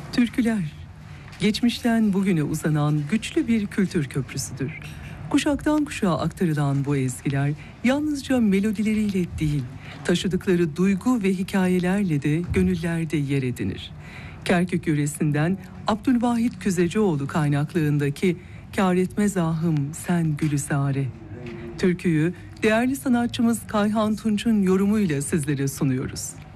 Türküler, geçmişten bugüne uzanan güçlü bir kültür köprüsüdür. Kuşaktan kuşağa aktarılan bu ezgiler yalnızca melodileriyle değil, taşıdıkları duygu ve hikayelerle de gönüllerde yer edinir. Kerkük yöresinden Abdülvahit Küzecioğlu kaynaklığındaki "Kâr etmez ahım sen Gülizare" türküyü değerli sanatçımız Kayhan Tunç'un yorumuyla sizlere sunuyoruz.